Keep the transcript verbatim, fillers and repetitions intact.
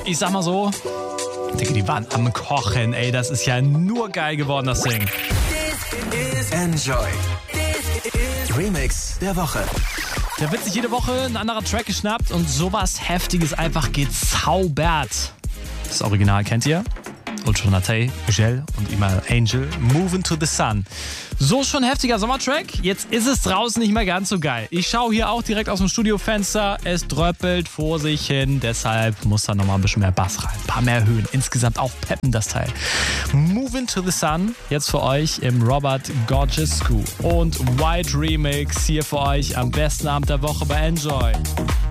ich sag mal so, Digga, die waren am Kochen, ey, das ist ja nur geil geworden, das Ding. Enjoy. Remix der Woche. Da wird sich jede Woche ein anderer Track geschnappt und sowas Heftiges einfach gezaubert. Das Original kennt ihr? Ultra Naté, Gel und Imal Angel, Moving to the Sun. So schon heftiger Sommertrack. Jetzt ist es draußen nicht mehr ganz so geil. Ich schaue hier auch direkt aus dem Studiofenster. Es dröppelt vor sich hin. Deshalb muss da nochmal ein bisschen mehr Bass rein. Ein paar mehr Höhen. Insgesamt auch peppen das Teil. Moving to the Sun. Jetzt für euch im Robert Gorgescu und White Remix. Hier für euch am besten Abend der Woche bei Enjoy.